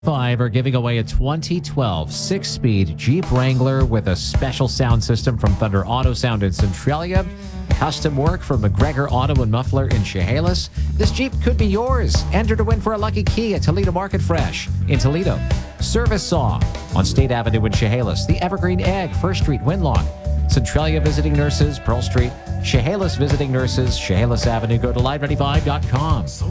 5 are giving away a 2012 six-speed Jeep Wrangler with a special sound system from Thunder Auto Sound in Centralia. Custom work from McGregor Auto and Muffler in Chehalis. This Jeep could be yours. Enter to win for a lucky key at Toledo Market Fresh in Toledo. Service Saw on State Avenue in Chehalis. The Evergreen Egg, 1st Street, Winlawn. Centralia Visiting Nurses, Pearl Street. Chehalis Visiting Nurses, Chehalis Avenue. Go to live95.com.